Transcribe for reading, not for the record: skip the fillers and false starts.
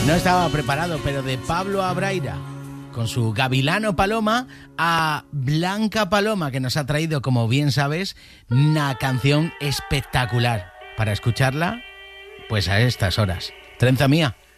No estaba preparado, pero de Pablo Abraira, con su Gavilano Paloma, a Blanca Paloma, que nos ha traído, como bien sabes, una canción espectacular para escucharla, pues a estas horas. Trenza mía.